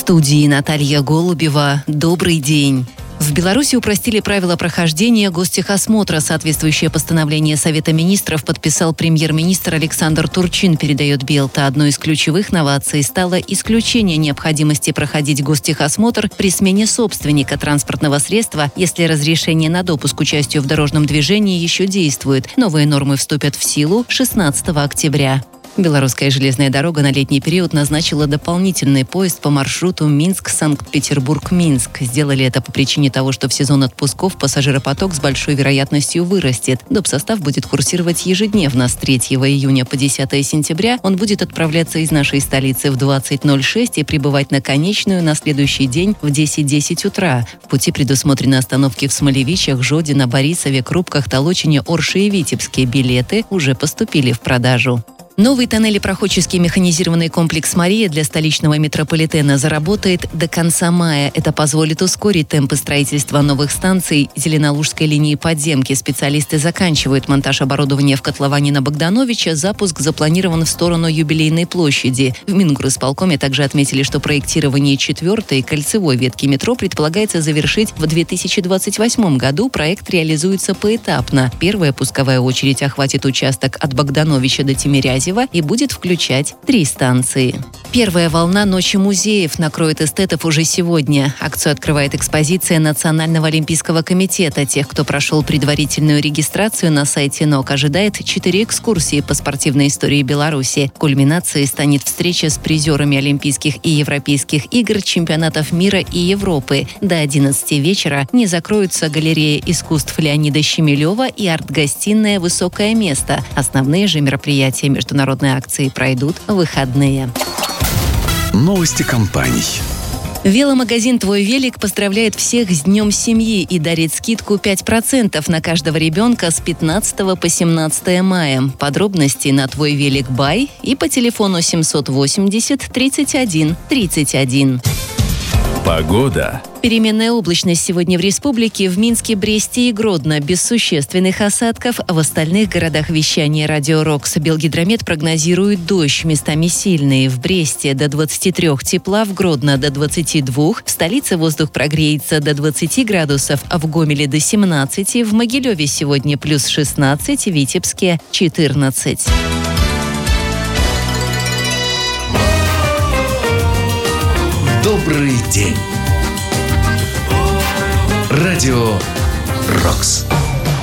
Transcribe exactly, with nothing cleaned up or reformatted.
студии Наталья Голубева. Добрый день. В Беларуси упростили правила прохождения гостехосмотра. Соответствующее постановление Совета министров подписал премьер-министр Александр Турчин, передает Белта. Одной из ключевых новаций стало исключение необходимости проходить гостехосмотр при смене собственника транспортного средства, если разрешение на допуск к участию в дорожном движении еще действует. Новые нормы вступят в силу шестнадцатого октября. Белорусская железная дорога на летний период назначила дополнительный поезд по маршруту Минск-Санкт-Петербург-Минск. Сделали это по причине того, что в сезон отпусков пассажиропоток с большой вероятностью вырастет. Допсостав будет курсировать ежедневно с третьего июня по десятое сентября. Он будет отправляться из нашей столицы в двадцать ноль шесть и прибывать на конечную на следующий день в десять десять утра. В пути предусмотрены остановки в Смолевичах, Жодино, Борисове, Крупках, Толочине, Орше и Витебске. Билеты уже поступили в продажу. Новый тоннелепроходческий механизированный комплекс «Мария» для столичного метрополитена заработает до конца мая. Это позволит ускорить темпы строительства новых станций Зеленолужской линии подземки. Специалисты заканчивают монтаж оборудования в котловане на Богдановича. Запуск запланирован в сторону Юбилейной площади. В Мингорисполкоме также отметили, что проектирование четвертой кольцевой ветки метро предполагается завершить в две тысячи двадцать восьмом году. Проект реализуется поэтапно. Первая пусковая очередь охватит участок от Богдановича до Тимирязева и будет включать три станции. Первая волна «Ночи музеев» накроет эстетов уже сегодня. Акцию открывает экспозиция Национального олимпийского комитета. Тех, кто прошел предварительную регистрацию на сайте НОК, ожидает четыре экскурсии по спортивной истории Беларуси. Кульминацией станет встреча с призерами Олимпийских и Европейских игр, чемпионатов мира и Европы. До одиннадцати вечера не закроются галерея искусств Леонида Щемилева и арт-гостиная «Высокое место». Основные же мероприятия международной акции пройдут в выходные. Новости компаний. Веломагазин «Твой велик» поздравляет всех с Днем семьи и дарит скидку пять процентов на каждого ребенка с пятнадцатого по семнадцатое мая. Подробности на «Твой велик бай» и по телефону семьсот восемьдесят тридцать один тридцать один. Погода. Переменная облачность сегодня в республике. В Минске, Бресте и Гродно без существенных осадков. В остальных городах вещания «Радио Рокс» Белгидромет прогнозирует дождь, местами сильный. В Бресте до двадцати трёх тепла, в Гродно до двадцати двух. В столице воздух прогреется до двадцати градусов, а в Гомеле до семнадцати. В Могилеве сегодня плюс шестнадцать, в Витебске четырнадцать. Добрый день. Радио Рокс.